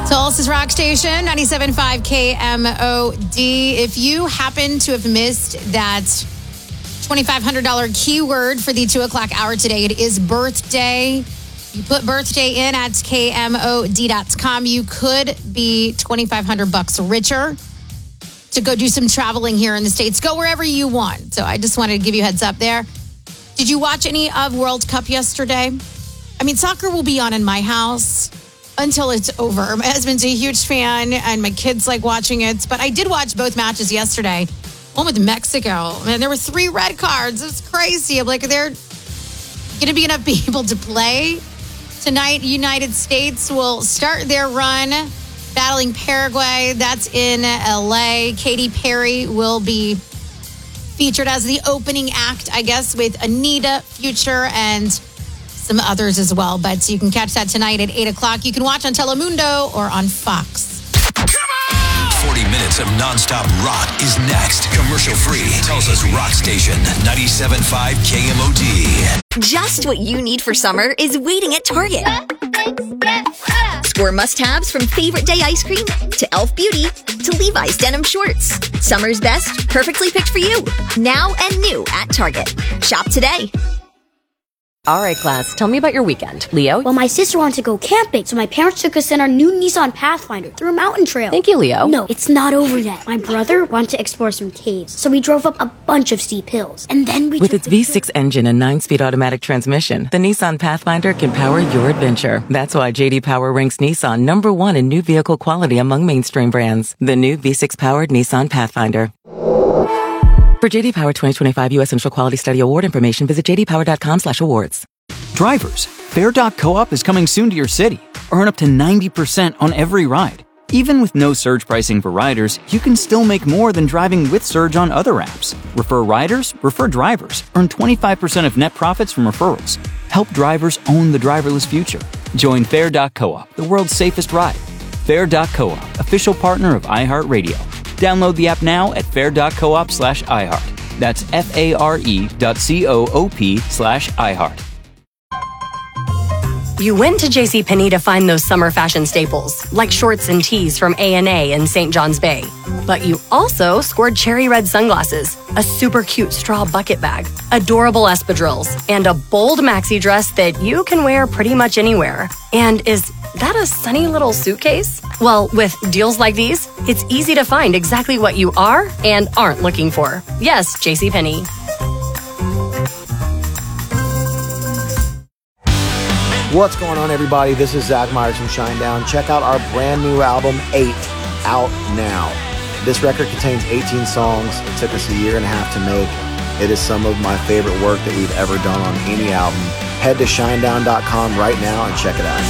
Tulsa's Rock Station, 97.5 KMOD. If you happen to have missed that $2,500 keyword for the 2 o'clock hour today, it is birthday. You put birthday in at KMOD.com. You could be $2,500 richer to go do some traveling here in the States. Go wherever you want. So I just wanted to give you a heads up there. Did you watch any of World Cup yesterday? I mean, soccer will be on in my house until it's over. My husband's a huge fan, and my kids like watching it. But I did watch both matches yesterday. One with Mexico. Man, there were 3 red cards. It was crazy. I'm like, they're going to be enough people to play. Tonight, United States will start their run battling Paraguay. That's in LA. Katy Perry will be featured as the opening act, I guess, with Anita, Future, and some others as well. But you can catch that tonight at 8 o'clock. You can watch on Telemundo or on Fox. Come on! 40 minutes of nonstop rock is next. Commercial-free. Tulsa's Rock Station, 97.5 KMOD. Just what you need for summer is waiting at Target. Score must-haves from Favorite Day ice cream to Elf Beauty to Levi's denim shorts. Summer's best, perfectly picked for you. Now and new at Target. Shop today. All right, class, tell me about your weekend. Leo? Well, my sister wanted to go camping, so my parents took us in our new Nissan Pathfinder through a mountain trail. Thank you, Leo. No, it's not over yet. My brother wanted to explore some caves, so we drove up a bunch of steep hills. And then we With its V6 engine and 9-speed automatic transmission, the Nissan Pathfinder can power your adventure. That's why J.D. Power ranks Nissan number 1 in new vehicle quality among mainstream brands. The new V6-powered Nissan Pathfinder. For J.D. Power 2025 U.S. Central Quality Study Award information, visit jdpower.com/awards. Drivers, Fair.coop is coming soon to your city. Earn up to 90% on every ride. Even with no surge pricing for riders, you can still make more than driving with Surge on other apps. Refer riders, refer drivers. Earn 25% of net profits from referrals. Help drivers own the driverless future. Join Fair.coop, the world's safest ride. Fair.coop, official partner of iHeartRadio. Download the app now at fair.coop/iHeart. That's FARE.coop/iHeart. You went to JCPenney to find those summer fashion staples, like shorts and tees from A&A and St. John's Bay. But you also scored cherry red sunglasses, a super cute straw bucket bag, adorable espadrilles, and a bold maxi dress that you can wear pretty much anywhere. And is that a sunny little suitcase? Well, with deals like these, it's easy to find exactly what you are and aren't looking for. Yes, JCPenney. What's going on, everybody? This is Zach Myers from Shinedown. Check out our brand new album, 8, out now. This record contains 18 songs. It took us a year and a half to make. It is some of my favorite work that we've ever done on any album. Head to shinedown.com right now and check it out.